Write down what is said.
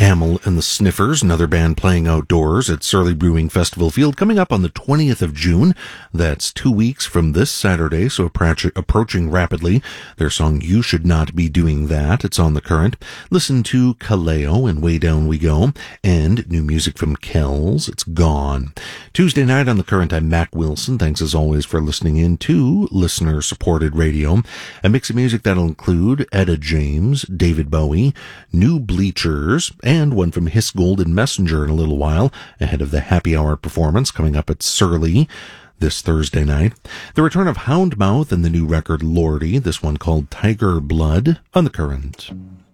Amyl and the Sniffers, another band playing outdoors at Surly Brewing Festival Field, coming up on the 20th of June. That's 2 weeks from this Saturday, so approaching rapidly. Their song, You Should Not Be Doing That, it's on the Current. Listen to Kaleo and Way Down We Go, and new music from Kells, it's Gone. Tuesday night on the Current, I'm Mac Wilson. Thanks as always for listening in to listener-supported radio. A mix of music that'll include Etta James, David Bowie, New Bleachers, and one from Hiss Gold and Messenger in a little while, ahead of the Happy Hour performance coming up at Surly this Thursday night. The return of Houndmouth and the new record Lordy, this one called Tiger Blood, on the Current.